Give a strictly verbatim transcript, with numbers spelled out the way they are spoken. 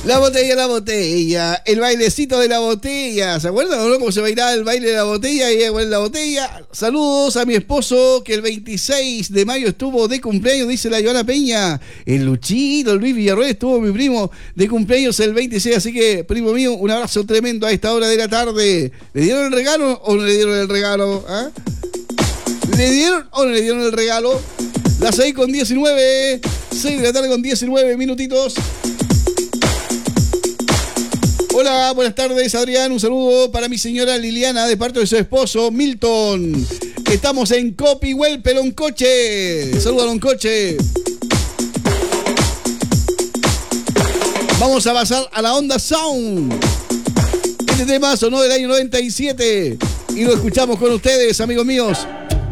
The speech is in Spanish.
La botella, la botella, el bailecito de la botella. ¿Se acuerdan o no cómo se bailaba el baile de la botella y en la botella? Saludos a mi esposo que el veintiséis de mayo estuvo de cumpleaños, dice la Joana Peña. El Luchito, el Luis Villarroel, estuvo mi primo de cumpleaños el veintiséis, así que, primo mío, un abrazo tremendo a esta hora de la tarde. ¿Le dieron el regalo o no le dieron el regalo? ¿Ah? ¿Le dieron o no le dieron el regalo? Las seis con diecinueve, seis de la tarde con diecinueve minutitos. Hola, buenas tardes, Adrián. Un saludo para mi señora Liliana de parte de su esposo Milton. Estamos en Copihuel, Peloncoche. Saludos a Loncoche. Vamos a pasar a la onda Sound. Este tema sonó del año noventa y siete y lo escuchamos con ustedes, amigos míos.